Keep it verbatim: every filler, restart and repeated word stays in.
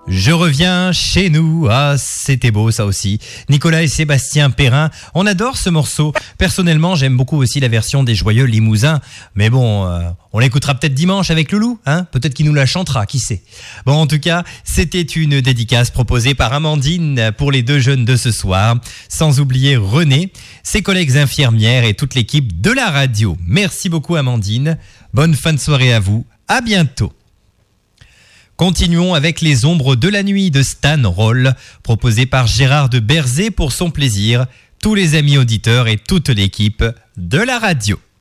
Je reviens chez nous. Ah, c'était beau ça aussi. Nicolas et Sébastien Perrin, on adore ce morceau. Personnellement, j'aime beaucoup aussi la version des Joyeux Limousins. Mais bon, euh, on l'écoutera peut-être dimanche avec Loulou, hein. Peut-être qu'il nous la chantera, qui sait. Bon, en tout cas, c'était une dédicace proposée par Amandine pour les deux jeunes de ce soir. Sans oublier René, ses collègues infirmières et toute l'équipe de la radio. Merci beaucoup Amandine. Bonne fin de soirée à vous. À bientôt. Continuons avec Les Ombres de la Nuit de Stan Roll, proposé par Gérard de Berzé pour son plaisir, tous les amis auditeurs et toute l'équipe de la radio.